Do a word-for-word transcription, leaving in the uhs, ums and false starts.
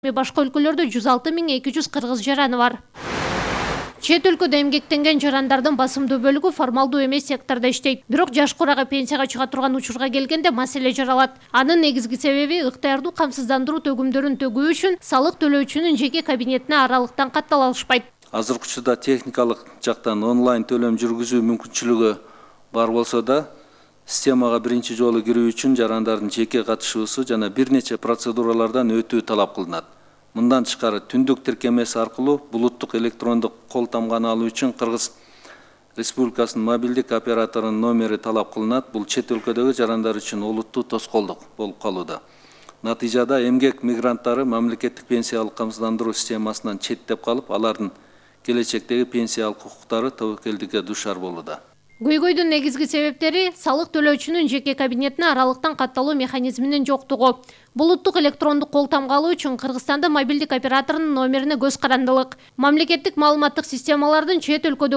Башка өлкөлөрдө жүз алты миң эки жүз кыргыз жараны бар. Чет өлкөдө эмгектенген жарандардын басымдуу бөлүгү формалдуу эмес сектордо иштейт. Бирок жаш курага пенсияга чыга турган учурга келгенде маселе жаралат. Анын негизги себеби ыктыярдуу камсыздандыруу төгүмдөрүн төгүү үчүн салык төлөөчүнүн жеке кабинетине аралыктан каттала алышпайт. Азыркы учурда техникалык жактан онлайн төлөм жүргүзүү мүмкүнчүлүгү бар болсо да, системага биринчи жолу кирүү үчүн жарандардын жеке катышуусу жана бир нече процедуралардан өтүү талап кылынат. Мындан тышкары түндүк тиркемеси аркылуу булуттук электрондук кол тамганы алуу үчүн Кыргыз Республикасынын мобилдик операторунун номери талап кылынат. Бул чет өлкөдөгү жарандар үчүн олуттуу тоскоолдук болуп калууда. Натыйжада эмгек мигранттары мамлекеттик пенсиялык камсыздандыруу системасынан четтеп калып, алардын келечектеги пенсиялык укуктары тобокелдикке душар болууда. Көйгөйдүн негизги себептери салык төлөөчүнүн жеке кабинетине аралыктан катталуу механизминин жоктугу. Булуттук электрондук кол тамга алуу үчүн Кыргызстанда мобилдик операторунун номерине көз карандылык. Мамлекеттик маалыматтык системалардын чет өлкөдө